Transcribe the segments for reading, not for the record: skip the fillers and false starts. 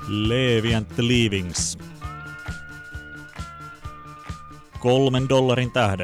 Levi and the Leavings. $3 tähden.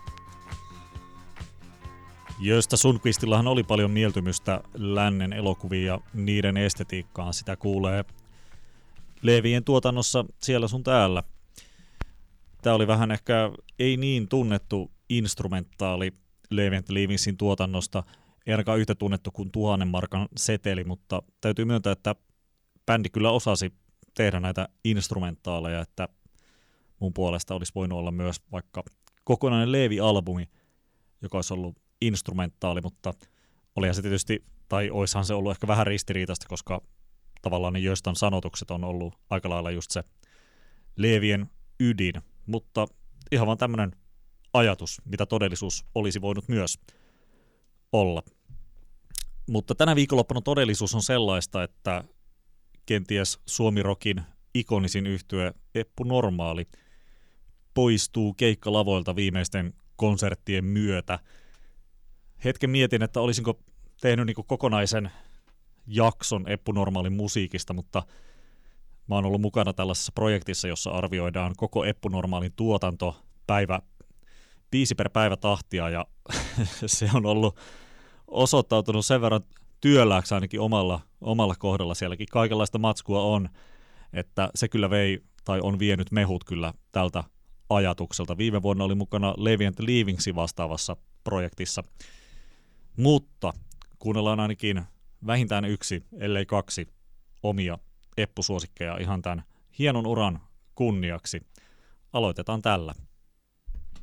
Josta Sundqvistillahan oli paljon mieltymystä lännen elokuviin ja niiden estetiikkaan. Sitä kuulee Levien tuotannossa siellä sun täällä. Tämä oli vähän ehkä ei niin tunnettu instrumentaali Levi and the Leavingsin tuotannosta. Ei ainakaan yhtä tunnettu kuin 1000 markan seteli, mutta täytyy myöntää, että bändi kyllä osasi tehdä näitä instrumentaaleja, että mun puolesta olisi voinut olla myös vaikka kokonainen Levi-albumi, joka olisi ollut instrumentaali, mutta olihan se tietysti, tai oishan se ollut ehkä vähän ristiriitaista, koska tavallaan ne Jöstan sanotukset on ollut aika lailla just se Levien ydin, mutta ihan vaan tämmöinen ajatus, mitä todellisuus olisi voinut myös olla. Mutta tänä viikonloppuna todellisuus on sellaista, että kenties Suomi-rockin ikonisin yhtye Eppu Normaali poistuu keikkalavoilta viimeisten konserttien myötä. Hetken mietin, että olisinko tehnyt niin kuin kokonaisen jakson Eppu Normaalin musiikista, mutta mä oon ollut mukana tällaisessa projektissa, jossa arvioidaan koko Eppu Normaalin tuotanto biisi per päivä tahtia, ja se on ollut osoittautunut sen verran työlääksi ainakin omalla kohdalla. Sielläkin kaikenlaista matskua on, että se kyllä vei tai on vienyt mehut kyllä tältä ajatukselta. Viime vuonna oli mukana Levi and the Leavingsin vastaavassa projektissa, mutta kuunnellaan ainakin vähintään yksi, ellei kaksi omia Eppu-suosikkeja ihan tämän hienon uran kunniaksi. Aloitetaan tällä.